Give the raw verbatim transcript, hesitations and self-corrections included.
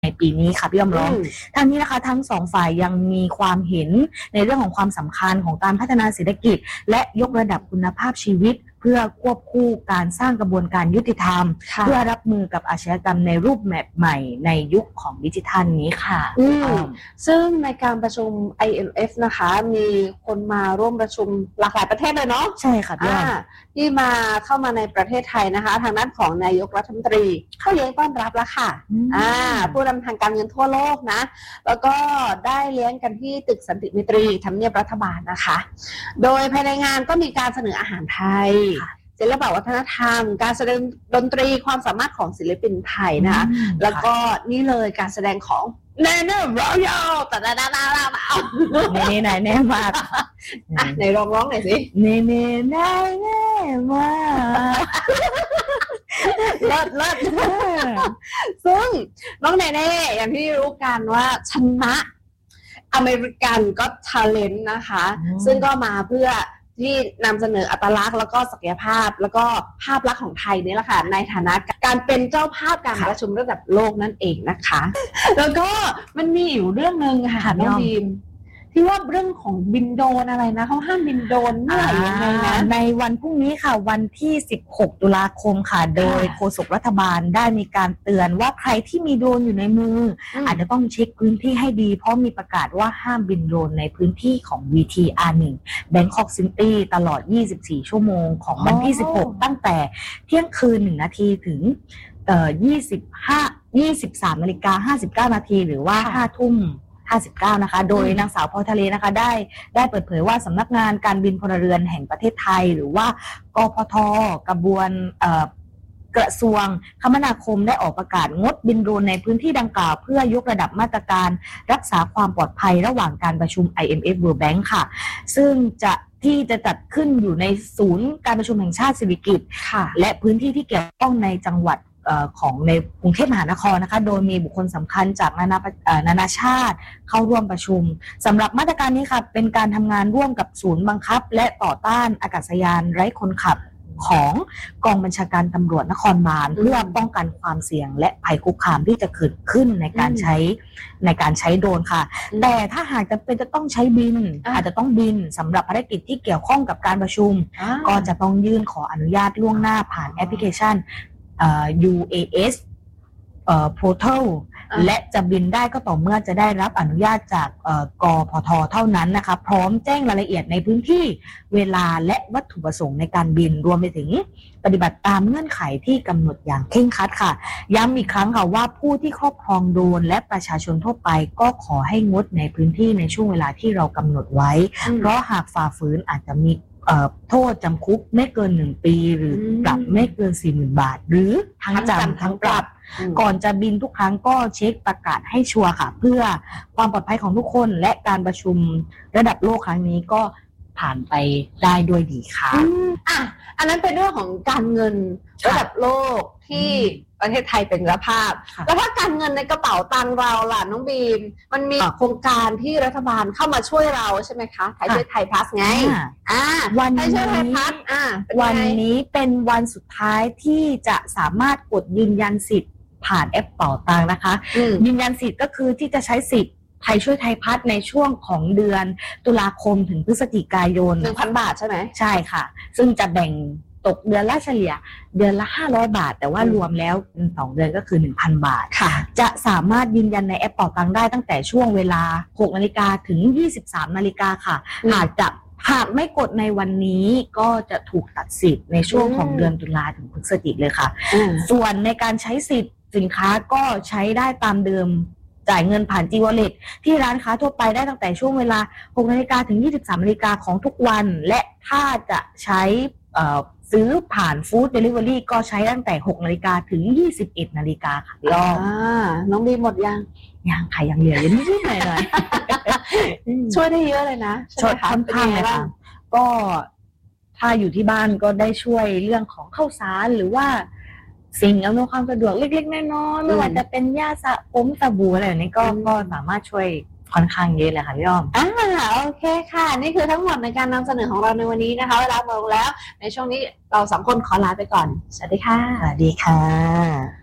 ในปีนี้ค่ะพี่อมร้องทั้งนี้นะคะทั้งสองฝ่ายยังมีความเห็นในเรื่องของความสำคัญของการพัฒนาเศรษฐกิจและยกระดับคุณภาพชีวิตเพื่อควบคู่การสร้างกระบวนการยุติธรรมเพื่อรับมือกับอาชญากรรมในรูปแบบใหม่ในยุคของดิจิทัลนี้ค่ะซึ่งในการประชุม ไอ เอ็ม เอฟ นะคะมีคนมาร่วมประชุมหลากหลายประเทศเลยเนาะใช่ค่ะพี่ที่มาเข้ามาในประเทศไทยนะคะทางด้านของนายกรัฐมนตรีก็เลี้ยงต้อนรับแล้วค่ะอ่าผู้นำทางการเงินทั่วโลกนะแล้วก็ได้เลี้ยงกันที่ตึกสันติมัยตรีทำเนียบรัฐบาลนะคะโดยภายในงานก็มีการเสนออาหารไทยศิลปวัฒนธรรมการแสดงดนตรีความสามารถของศิลปินไทยนะคะแล้วก็นี่เลยการแสดงของแน่แน่ร้องยาวแต่ดาดาดาดาเอาเน่เน่แน่มากอ่ะไหนร้องร้องหน่อยสิเน่เน่แน่แน่มากเลิศเลิศซึ่งน้องเน่เน่อย่างที่รู้กันว่าชนะอเมริกันก็ทาเลนต์นะคะซึ่งก็มาเพื่อที่นำเสนออัตลักษณ์แล้วก็ศักยภาพแล้วก็ภาพลักษณ์ของไทยนี่แหละค่ะในฐานะการเป็นเจ้าภาพการประชุมระดับโลกนั่นเองนะคะแล้วก็มันมีอยู่เรื่องนึงค่ะน้องบีมที่ว่าเรื่องของบินโดนอะไรนะเขาห้ามบินโดนเมื่อไหร่ยังไงนะในวันพรุ่งนี้ค่ะวันที่สิบหกตุลาคมค่ะโดยโฆษกรัฐบาลได้มีการเตือนว่าใครที่มีโดรนอยู่ในมืออาจจะต้องเช็คพื้นที่ให้ดีเพราะมีประกาศว่าห้ามบินโดรนในพื้นที่ของ วี ที อาร์ หนึ่ง Bangkok City ตลอดยี่สิบสี่ชั่วโมงของวันที่สิบหกตั้งแต่เที่ยงคืนหนึ่งนาทีถึงเอ่อยี่สิบห้า ยี่สิบสามนาฬิกาห้าสิบเก้านาทีหรือว่าห้าทุ่มห้าสิบเก้านะคะโดยนางสาวพรทะเลนะคะได้ได้เปิดเผยว่าสำนักงานการบินพลเรือนแห่งประเทศไทยหรือว่ากพท.กระบวนเอ่อกระทรวงคมนาคมได้ออกประกาศงดบินโดรนในพื้นที่ดังกล่าวเพื่อยกระดับมาตรการรักษาความปลอดภัยระหว่างการประชุม ไอ เอ็ม เอฟ World Bank ค่ะซึ่งจะที่จะจัดขึ้นอยู่ในศูนย์การประชุมแห่งชาติสิริกิติ์และพื้นที่ที่เกี่ยวข้องในจังหวัดของในกรุงเทพมหานครนะคะโดยมีบุคคลสำคัญจากนานานานาชาติเข้าร่วมประชุมสำหรับมาตรการนี้ค่ะเป็นการทำงานร่วมกับศูนย์บังคับและต่อต้านอากาศยานไร้คนขับของกองบัญชาการตำรวจนครบาลเพื่อป้องกันความเสี่ยงและภัยคุกคามที่จะเกิดขึ้นในการใช้ในการใช้โดรนค่ะแต่ถ้าหากจำเป็นจะต้องใช้บินอาจจะต้องบินสำหรับภารกิจที่เกี่ยวข้องกับการประชุมก็จะต้องยื่นขออนุญาตล่วงหน้าผ่านแอปพลิเคชันยู เอ เอส เอ่อ Portal และจะบินได้ก็ต่อเมื่อจะได้รับอนุญาตจากกพท.เท่านั้นนะคะพร้อมแจ้งรายละเอียดในพื้นที่เวลาและวัตถุประสงค์ในการบินรวมไปถึงปฏิบัติตามเงื่อนไขที่กำหนดอย่างเคร่งครัดค่ะย้ำอีกครั้งค่ะว่าผู้ที่ครอบครองโดรนและประชาชนทั่วไปก็ขอให้งดในพื้นที่ในช่วงเวลาที่เรากำหนดไว้เพราะหากฝ่าฝืนอาจจะมีโทษจำคุกไม่เกินหนึ่งปีหรือปรับไม่เกิน สี่หมื่น บาทหรือทั้งจำทั้งปรับก่อนจะบินทุกครั้งก็เช็คประกาศให้ชัวร์ค่ะเพื่อความปลอดภัยของทุกคนและการประชุมระดับโลกครั้งนี้ก็ผ่านไปได้ด้วยดีค่ะอ่ะอันนั้นเป็นเรื่องของการเงินระดับโลกที่ประเทศไทยเป็นเจ้าภาพแล้วถ้าการเงินในกระเป๋าตังค์เราล่ะน้องบีมมันมีโครงการที่รัฐบาลเข้ามาช่วยเราใช่ไหมคะไทยช่วยไทยพลัสไงอ่าวันนี้วันนี้เป็นวันสุดท้ายที่จะสามารถกดยืนยันสิทธิ์ผ่านแอปเป๋าตังค์นะคะยืนยันสิทธิ์ก็คือที่จะใช้สิทธิ์ไทยช่วยไทยพัฒน์ในช่วงของเดือนตุลาคมถึงพฤศจิกายนหนึ่งพัน บาทใช่ไหมใช่ค่ะซึ่งจะแบ่งตกเดือนละเฉลี่ยเดือนละห้าร้อยบาทแต่ว่ารวมแล้วสองเดือนก็คือ หนึ่งพัน บาทค่ะจะสามารถยืนยันในแอปเป๋าตังค์ได้ตั้งแต่ช่วงเวลา หกนาฬิกาถึง ยี่สิบสามนาฬิกาค่ะหากจะหากไม่กดในวันนี้ก็จะถูกตัดสิทธิ์ในช่วงของเดือนตุลาถึงพฤศจิกายนเลยค่ะส่วนในการใช้สิทธิ์สินค้าก็ใช้ได้ตามเดิมจ่ายเงินผ่าน G-Wallet ที่ร้านค้าทั่วไปได้ตั้งแต่ช่วงเวลา หกนาฬิกาถึง ยี่สิบสามนาฬิกาของทุกวันและถ้าจะใช้ซื้อผ่านฟู้ดเดลิเวอรี่ก็ใช้ตั้งแต่ หกนาฬิกาถึง ยี่สิบเอ็ดนาฬิกาค่ะรอบน้องบีหมดยังยังค่ะยังเหลืออยู่นิดๆหน่อยๆช่วยได้เยอะเลยนะช่วยค่อนข้างเลยค่ะก็ถ้าอยู่ที่บ้านก็ได้ช่วยเรื่องของข้าวสารหรือว่าสิ่งอำนวยความสะดวกเล็กๆน้อยๆไม่ว่าจะเป็นยาสระผมสบู่อะไรแบบนี้ก็ก็สามารถช่วยค่อนข้างเยอะเลยค่ะพี่อ้อมอ่าโอเคค่ะนี่คือทั้งหมดในการนำเสนอของเราในวันนี้นะคะเวลาหมดแล้วในช่วงนี้เราสองคนขอลาไปก่อนสวัสดีค่ะสวัสดีค่ะ